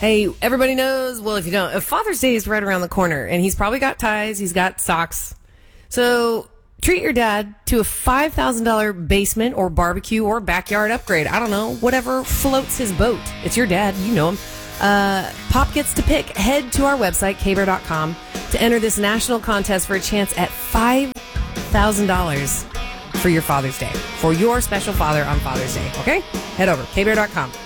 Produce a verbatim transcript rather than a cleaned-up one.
Hey, everybody knows, well, if you don't, if Father's Day is right around the corner, and he's probably got ties, he's got socks. So treat your dad to a five thousand dollars basement or barbecue or backyard upgrade. I don't know, whatever floats his boat. It's your dad, you know him. Uh, Pop gets to pick. Head to our website, k bear dot com, to enter this national contest for a chance at five thousand dollars for your Father's Day, for your special father on Father's Day. Okay? Head over, k bear dot com.